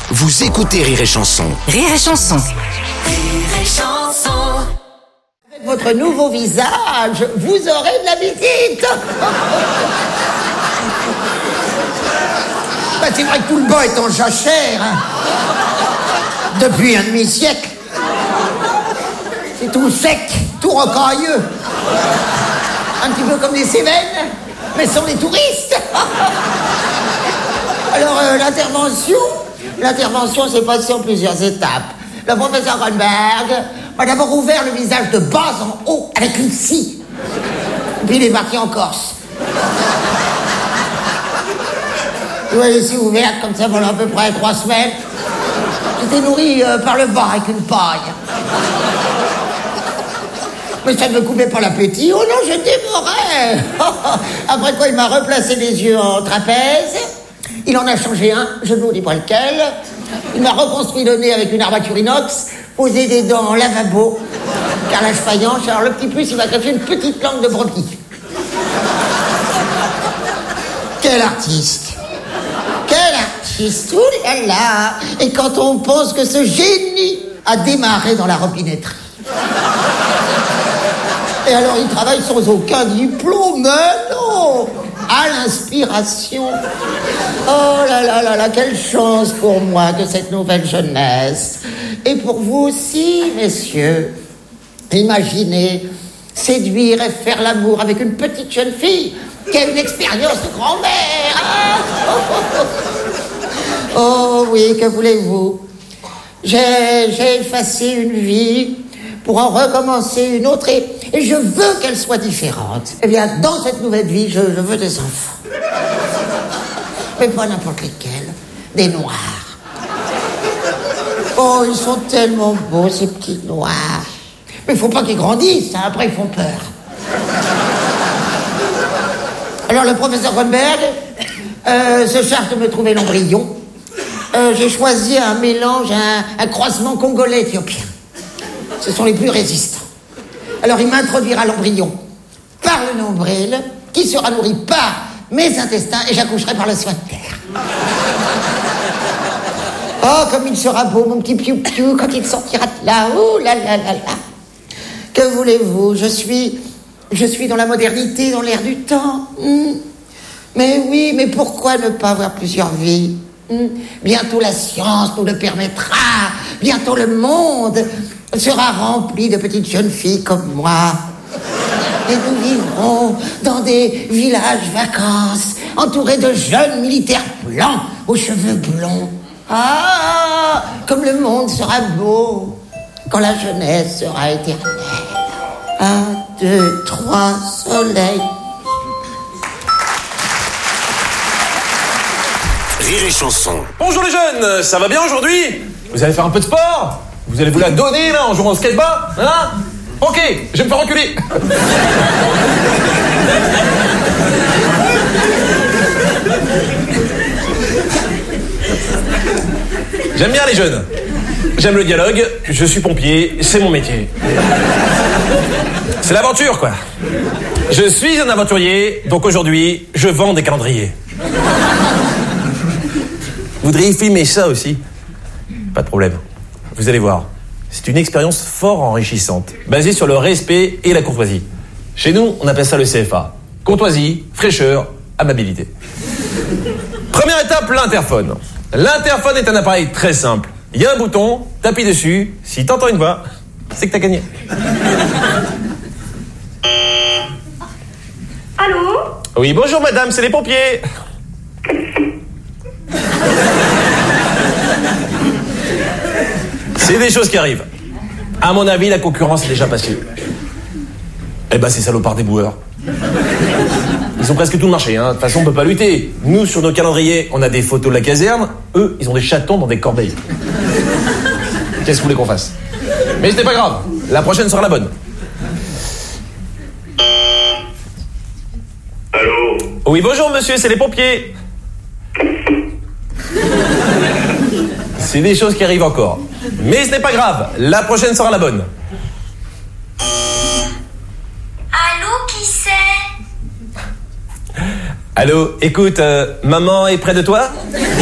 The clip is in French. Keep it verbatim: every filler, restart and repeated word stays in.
Vous écoutez Rire et Chanson. Rire et Chanson. Rire et Chanson. Avec votre nouveau visage, vous aurez de la visite. Bah, c'est vrai que tout le bas est en jachère, hein. Depuis un demi-siècle. C'est tout sec, tout rocailleux. Un petit peu comme des Cévennes, mais sans les touristes. Alors, euh, l'intervention, l'intervention s'est passée en plusieurs étapes. Le professeur Goldberg m'a d'abord ouvert le visage de bas en haut avec une scie. Puis il est parti en Corse. Tu vois les scies ouvertes comme ça pendant à peu près trois semaines. J'étais nourri euh, par le bas avec une paille. Mais ça ne me coupait pas l'appétit. Oh non, je dévorais. Après quoi, il m'a replacé les yeux en trapèze. Il en a changé un, je ne vous dis pas lequel. Il m'a reconstruit le nez avec une armature inox, posé des dents en lavabo, carrelage faïence. Alors le petit plus, il m'a greffé une petite langue de brebis. Quel artiste! Quel artiste! Ouh là là! Et quand on pense que ce génie a démarré dans la robinetterie. Et alors il travaille sans aucun diplôme, mais non! À l'inspiration. Oh là là là là, quelle chance pour moi de cette nouvelle jeunesse. Et pour vous aussi, messieurs. Imaginez séduire et faire l'amour avec une petite jeune fille qui a une expérience de grand-mère. Ah oh, oh, oh oui, que voulez-vous? J'ai, j'ai effacé une vie pour en recommencer une autre et, et je veux qu'elle soit différente. Eh bien, dans cette nouvelle vie, je, je veux des enfants. Mais pas n'importe lesquels, des noirs. Oh, ils sont tellement beaux, ces petits noirs. Mais il faut pas qu'ils grandissent, hein, après ils font peur. Alors le professeur Goldberg euh, se charge de me trouver l'embryon. Euh, j'ai choisi un mélange, un, un croisement congolais-éthiopien. Ce sont les plus résistants. Alors il m'introduira l'embryon par le nombril, qui sera nourri par mes intestins, et j'accoucherai par le sphincter. Oh, comme il sera beau, mon petit piou-piou, quand il sortira de là. Oh là là là là. Que voulez-vous? Je suis... Je suis dans la modernité, dans l'air du temps. Hmm. Mais oui, mais pourquoi ne pas avoir plusieurs vies? hmm. Bientôt la science nous le permettra. Bientôt le monde sera rempli de petites jeunes filles comme moi. Et nous vivrons dans des villages vacances, entourés de jeunes militaires blancs aux cheveux blonds. Ah, comme le monde sera beau quand la jeunesse sera éternelle. Un, deux, trois, soleil. Rire et Chanson. Bonjour les jeunes, ça va bien aujourd'hui? Vous allez faire un peu de sport? Vous allez vous la donner là en jouant au skateboard? Hein? Ok, je vais me faire reculer. J'aime bien les jeunes. J'aime le dialogue, je suis pompier, c'est mon métier. C'est l'aventure quoi. Je suis un aventurier, donc aujourd'hui, je vends des calendriers. Vous voudriez filmer ça aussi? Pas de problème. Vous allez voir. C'est une expérience fort enrichissante, basée sur le respect et la courtoisie. Chez nous, on appelle ça le C F A. Courtoisie, fraîcheur, amabilité. Première étape, l'interphone. L'interphone est un appareil très simple. Il y a un bouton, t'appuies dessus, si t'entends une voix, c'est que t'as gagné. Allô? Oui, bonjour madame, c'est les pompiers. C'est des choses qui arrivent. À mon avis, la concurrence est déjà passée. Eh ben, ces salopards des boueurs. Ils ont presque tout le marché, hein. De toute façon, on peut pas lutter. Nous, sur nos calendriers, on a des photos de la caserne. Eux, ils ont des chatons dans des corbeilles. Qu'est-ce que vous voulez qu'on fasse? Mais c'était pas grave. La prochaine sera la bonne. Allô? Oui, bonjour monsieur, c'est les pompiers. C'est des choses qui arrivent encore. Mais ce n'est pas grave, la prochaine sera la bonne. Allô, qui c'est? Allô, écoute, euh, maman est près de toi?